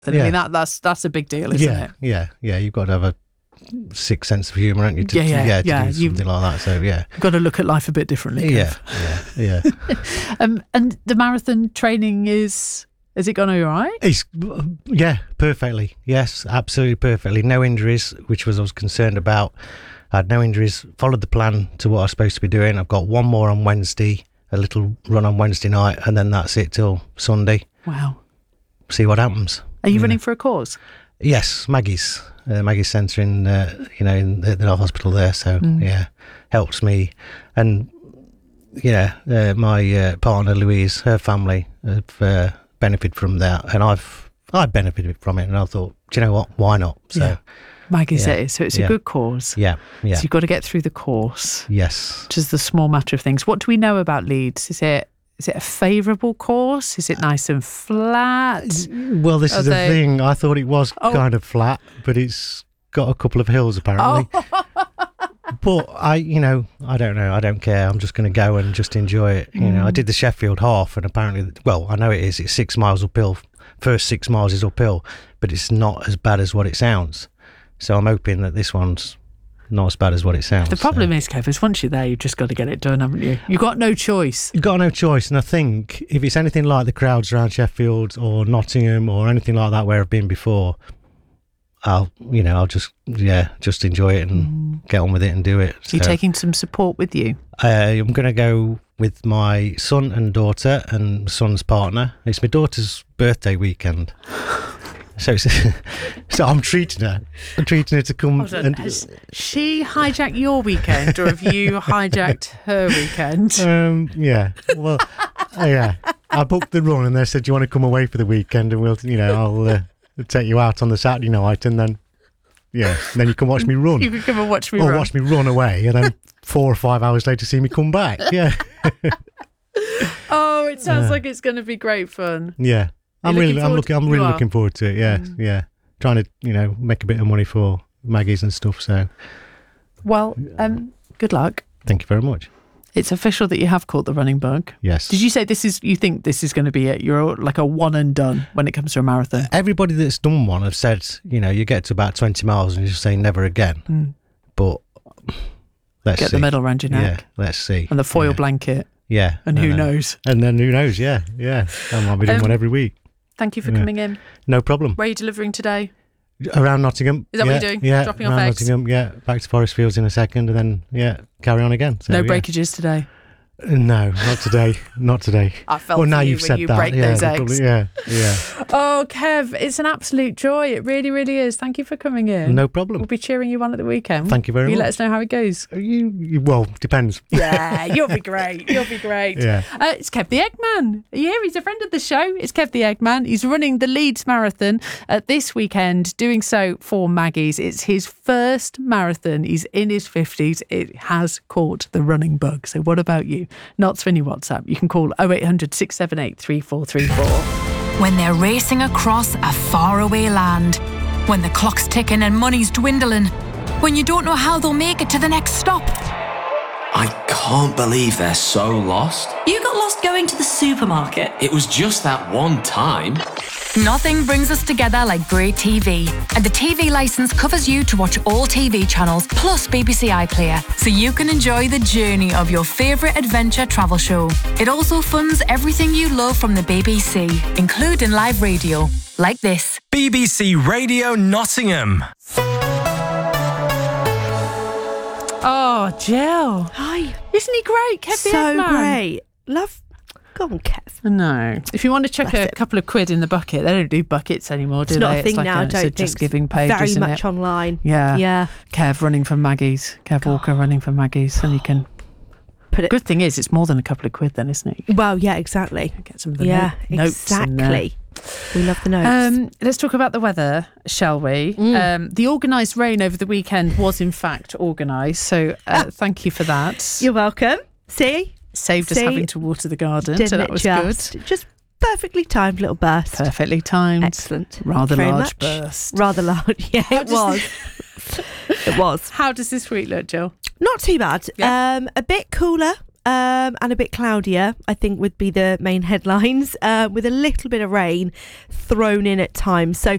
I mean, that's a big deal, isn't it? Yeah. You've got to have a sick sense of humour, haven't you? To do something like that. So yeah, you've got to look at life a bit differently. Yeah. And the marathon training is it gone all right? It's perfectly. Yes, absolutely perfectly. No injuries, which I was concerned about. I had no injuries. Followed the plan to what I was supposed to be doing. I've got one more on Wednesday, a little run on Wednesday night, and then that's it till Sunday. Wow. See what happens. Are you running for a cause? Yes, Maggie's Centre in in the hospital there. So helps me, and my partner Louise, her family have benefited from that, and I benefited from it, and I thought, do you know what? Why not? So Maggie's it is, so it's a good cause. Yeah. So you've got to get through the course. Yes. Which is the small matter of things. What do we know about Leeds? Is it a favourable course? Is it nice and flat? Well, this is the thing. I thought it was kind of flat, but it's got a couple of hills apparently. But I don't know. I don't care. I'm just going to go and just enjoy it. I did the Sheffield half, and apparently, well, I know it is. It's 6 miles uphill. First 6 miles is uphill, but it's not as bad as what it sounds. So I'm hoping that this one's not as bad as what it sounds. The problem is, Kev, is once you're there, you've just got to get it done, haven't you? You've got no choice. You've got no choice. And I think if it's anything like the crowds around Sheffield or Nottingham or anything like that where I've been before, I'll just enjoy it and get on with it and do it. So you're taking some support with you? I'm going to go with my son and daughter and son's partner. It's my daughter's birthday weekend. So I'm treating her. To come. Has she hijacked your weekend, or have you hijacked her weekend? Yeah. Well, I booked the run, and they said, "Do you want to come away for the weekend?" And I'll take you out on the Saturday night, and then then you can watch me run. You can come and watch me run. Or watch me run away, and then 4 or 5 hours later, see me come back. Yeah. Oh, it sounds like it's going to be great fun. Yeah. I'm really looking forward to it. Yeah. Trying to, make a bit of money for Maggie's and stuff. So, well, good luck. Thank you very much. It's official that you have caught the running bug. Yes. Did you say you think this is going to be it? You're like a one and done when it comes to a marathon. Everybody that's done one have said, you get to about 20 miles and you just say never again. But let's see. Get the medal around your neck. Yeah, let's see. And the foil blanket. Yeah. And who knows? And then who knows? Yeah. I might be doing one every week. Thank you for coming in. No problem. Where are you delivering today? Around Nottingham. Is that what you're doing? Yeah. Dropping off eggs? Nottingham, back to Forest Fields in a second, and then, carry on again. So, no breakages today? No, not today. Not today. I felt for now you you've when said you that. break those eggs. Yeah. Oh, Kev, it's an absolute joy. It really, really is. Thank you for coming in. No problem. We'll be cheering you on at the weekend. Thank you very much. You let us know how it goes. Well, depends. Yeah, you'll be great. You'll be great. Yeah. It's Kev the Eggman. Yeah, he's a friend of the show. It's Kev the Eggman. He's running the Leeds Marathon this weekend, doing so for Maggie's. It's his first marathon. He's in his 50s. It has caught the running bug. So what about you? Not Svinny WhatsApp. You can call 0800 678 3434. When they're racing across a faraway land, when the clock's ticking and money's dwindling, when you don't know how they'll make it to the next stop. I can't believe they're so lost. You got lost going to the supermarket. It was just that one time. Nothing brings us together like great TV. And the TV licence covers you to watch all TV channels plus BBC iPlayer, so you can enjoy the journey of your favourite adventure travel show. It also funds everything you love from the BBC, including live radio, like this. BBC Radio Nottingham. Oh, Jill. Hi. Isn't he great, Kev the So Eggman? great. Love. Go on, Kev. No. If you want to chuck a couple of quid in the bucket, they don't do buckets anymore, do It's they? not a thing like now, I don't it's a think. just giving page, Very isn't much it? online. Yeah. Yeah. Kev running for Maggie's. Kev Walker running for Maggie's. And you can... Put it. Good thing is, it's more than a couple of quid then, isn't it? Well, yeah, exactly. Get some of the notes exactly. We love the notes. Let's talk about the weather, shall we? The organised rain over the weekend was in fact organised, so thank you for that. You're welcome. See? Saved us having to water the garden, Didn't so that it was good. Just perfectly timed little burst. Perfectly timed. Excellent. Rather Very large much. burst. Rather large. Yeah, it was. It was. How does this week look, Jill? Not too bad. Yeah. A bit cooler. And a bit cloudier, I think, would be the main headlines, with a little bit of rain thrown in at times. So